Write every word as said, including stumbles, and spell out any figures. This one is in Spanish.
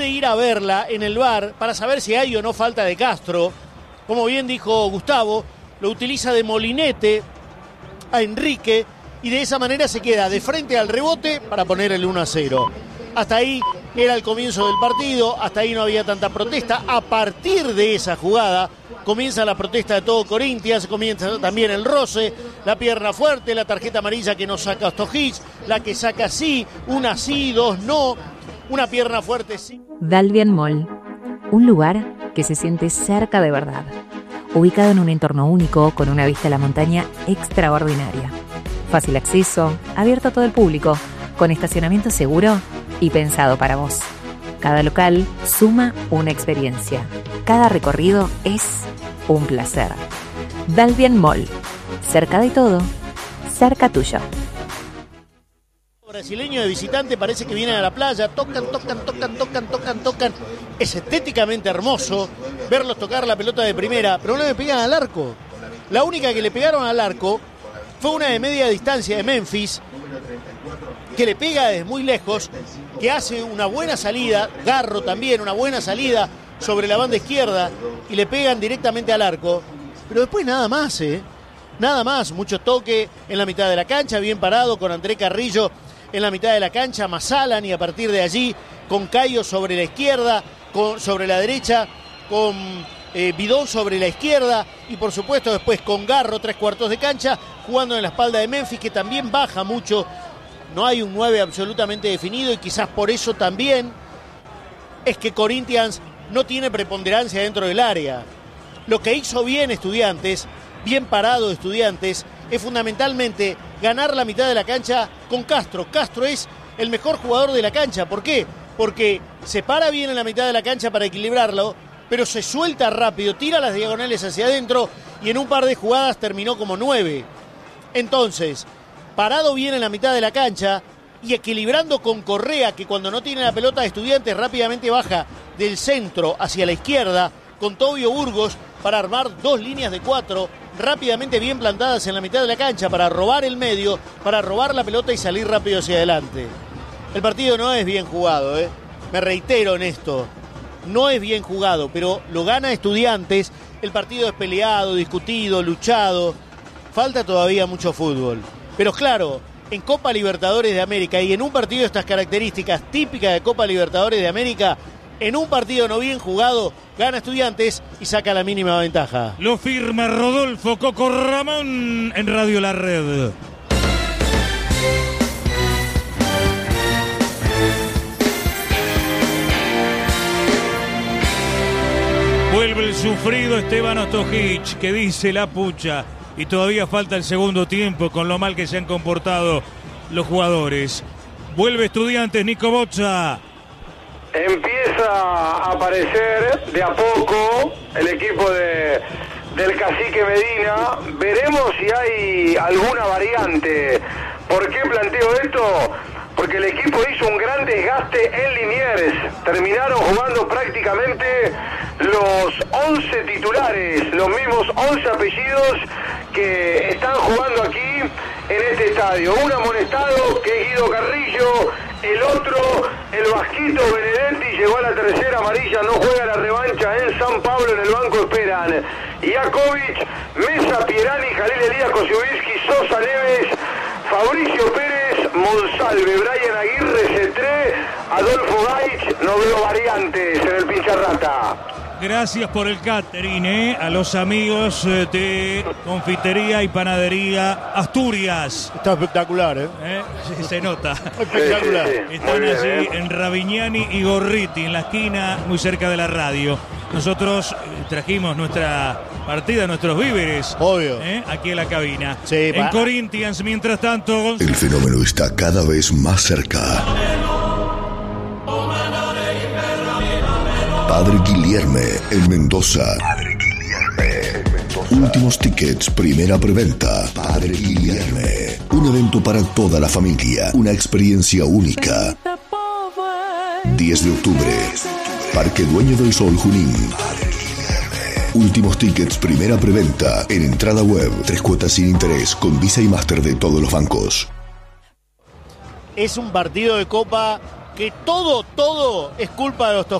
Ir a verla en el V A R para saber si hay o no falta de Castro. Como bien dijo Gustavo, lo utiliza de molinete a Enrique y de esa manera se queda de frente al rebote para poner el uno a cero. Hasta ahí era el comienzo del partido, hasta ahí no había tanta protesta. A partir de esa jugada comienza la protesta de todo Corinthians, comienza también el roce, la pierna fuerte, la tarjeta amarilla que no saca Stojic, la que saca sí, una sí, dos no, una pierna fuerte sí. Dalvian Mall, un lugar que se siente cerca de verdad, ubicado en un entorno único con una vista a la montaña extraordinaria. Fácil acceso, abierto a todo el público, con estacionamiento seguro y pensado para vos. Cada local suma una experiencia. Cada recorrido es un placer. Dalvian Mall, cerca de todo, cerca tuyo. Brasileño de visitante parece que vienen a la playa, tocan, tocan, tocan, tocan, tocan, tocan. Es estéticamente hermoso verlos tocar la pelota de primera, pero no le pegan al arco. La única que le pegaron al arco fue una de media distancia de Memphis, que le pega desde muy lejos, que hace una buena salida, Garro también, una buena salida sobre la banda izquierda, y le pegan directamente al arco. Pero después nada más, ¿eh? Nada más, mucho toque en la mitad de la cancha, bien parado con André Carrillo en la mitad de la cancha, Masalan, y a partir de allí con Cayo sobre la izquierda, con, sobre la derecha, con eh, Bidón sobre la izquierda y por supuesto después con Garro, tres cuartos de cancha, jugando en la espalda de Memphis, que también baja mucho. No hay un nueve absolutamente definido y quizás por eso también es que Corinthians no tiene preponderancia dentro del área. Lo que hizo bien Estudiantes, bien parado Estudiantes, es fundamentalmente ganar la mitad de la cancha con Castro. Castro es el mejor jugador de la cancha. ¿Por qué? Porque se para bien en la mitad de la cancha para equilibrarlo, pero se suelta rápido, tira las diagonales hacia adentro y en un par de jugadas terminó como nueve. Entonces, parado bien en la mitad de la cancha y equilibrando con Correa, que cuando no tiene la pelota de Estudiantes rápidamente baja del centro hacia la izquierda, con Tobio Burgos para armar dos líneas de cuatro rápidamente bien plantadas en la mitad de la cancha para robar el medio, para robar la pelota y salir rápido hacia adelante. El partido no es bien jugado, ¿eh? Me reitero en esto. No es bien jugado, pero lo gana Estudiantes. El partido es peleado, discutido, luchado. Falta todavía mucho fútbol. Pero claro, en Copa Libertadores de América y en un partido de estas características típicas de Copa Libertadores de América, en un partido no bien jugado, gana Estudiantes y saca la mínima ventaja. Lo firma Rodolfo Coco Ramón en Radio La Red. Vuelve el sufrido Esteban Stojic, que dice la pucha, y todavía falta el segundo tiempo con lo mal que se han comportado los jugadores. Vuelve Estudiantes, Nico Boccia. Empieza a aparecer de a poco el equipo de, del Cacique Medina. Veremos si hay alguna variante. ¿Por qué planteo esto? Porque el equipo hizo un gran desgaste en Liniers. Terminaron jugando prácticamente los once titulares, los mismos once apellidos que están jugando aquí en este estadio. Un amonestado que es Guido Carrillo, el otro, el Vasquito Benedetti, llegó a la tercera amarilla, no juega la revancha en San Pablo, en el banco esperan Iakovic, Mesa, Pierani, Jalil Elías, Kosciuszki, Sosa Neves, Fabricio Pérez, Monsalve, Brian Aguirre, Cetré, Adolfo Gaich. No veo variantes en el Pincharrata. Gracias por el catering, ¿eh? A los amigos de Confitería y Panadería Asturias. Está espectacular, ¿eh? ¿Eh? Sí, se nota. Espectacular. Sí, sí, sí. Están Bien, allí ¿eh? en Ravignani y Gorriti, en la esquina, muy cerca de la radio. Nosotros trajimos nuestra partida, nuestros víveres. Obvio. ¿eh? Aquí en la cabina. Sí, en pa- Corinthians, mientras tanto... El fenómeno está cada vez más cerca. Padre Guilherme en Mendoza. Padre Guilherme en Mendoza. Últimos tickets, primera preventa. Padre Guilherme. Un evento para toda la familia. Una experiencia única. diez de octubre. Parque Dueño del Sol, Junín. Padre Guilherme. Últimos tickets, primera preventa. En entrada web. Tres cuotas sin interés. Con Visa y Master de todos los bancos. Es un partido de Copa que todo, todo es culpa de los